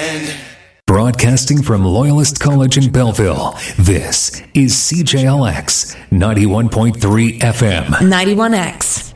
Broadcasting from Loyalist College in Belleville, this is CJLX 91.3 FM. 91X.